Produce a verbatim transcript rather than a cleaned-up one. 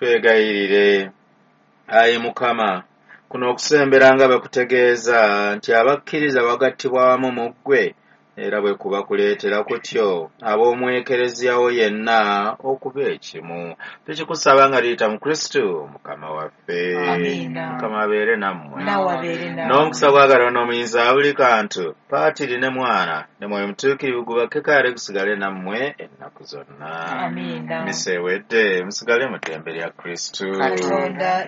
twegayirire. Ayi Mukama, kuno okusembera nga bakutegeeza nti abakkiriza bagattibwa wamu mu ggwe, era bwe kuba kuleetera kutyo ab'omu ekereziyawo yenna okuba ekimu. Tukikusaba nga liyita mu Kristo Mukama waffe. Amiina. Mukama abeere nammwe. Nawe abeere nawe. N'omukisa gwa Katonda omuyinza wa buli kantu, Paatiri ne Mwana ne Mwoyo Mutuukirivu gubake kale gusigale nammwe ennaku zonna. Amiina. Misa ewedde musigale mu ddembe lya Kristo. Katonda